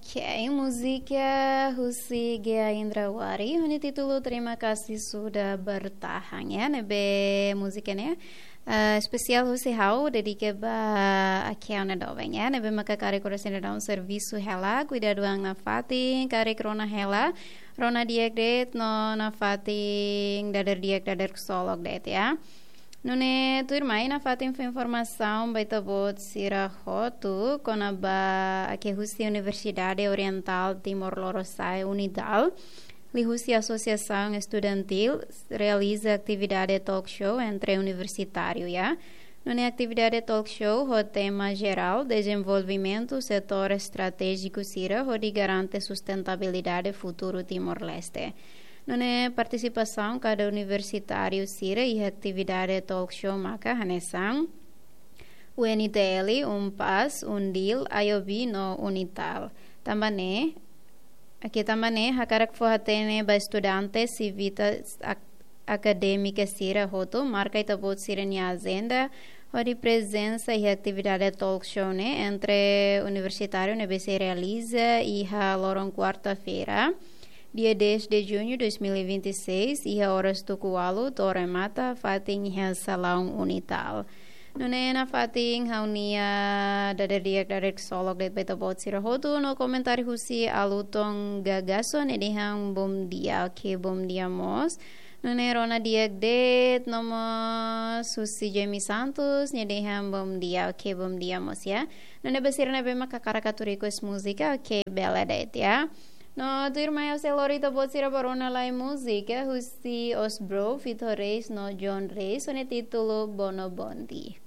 Oke, musiknya Husi Gea Indrawari. Ini titulo terima kasih sudah bertahan ya. Nebe musiknya spesial Husi Hau dedike ba akiana doveng ya. Nebe maka kare koresen daun servisu hela kuida duang nafating kare krona hela. Rona diek det no nafating dadar diek dadar solok det ya. Nune turmai na fatim informação baita bot sira hotu konaba ake husi Universidade Oriental Timor-Leste Unidal li husi Associação Estudantil realiza atividade talk show entre universitário ya. Nune atividade talk show o tema geral desenvolvimento setor estratégico sira o de garante sustentabilidade futuro Timor-Leste. Nune participação cada universitário sira e atividade talk show maka hanesang UNITL, UNPAS, UNDIL, IOB no UNITAL. Tambane hakarak fohatene ba estudantes e vita acadêmica sira hoto marca itabot sira ni agenda de presença e atividade talk show né entre universitário ne se realiza e ha loron quarta-feira dia 10 de junho de 2026 e a horas do Kualu, Torre Mata, Fating e Salão Unital. Nunena Fating, Haunia, Daderiak, Darek Solok, de Betabot Sirahotu, no comentário Husi, Alutong Gagason, Edihang Bom Dia, que Bom Dia Mos. Nune Rona Diak Det, Nomos, Husi Jamie Santos, Edihang Bom Dia, que Bom Dia Mos, ya. Nune Basirna Bema Kakaracaturicos Música, que Bela Det, ya. No, tu irmã é o celorito pode ser a barona lá em música, Husi Osbro, Fito Reis, no John Reis, o título Bono Bondi.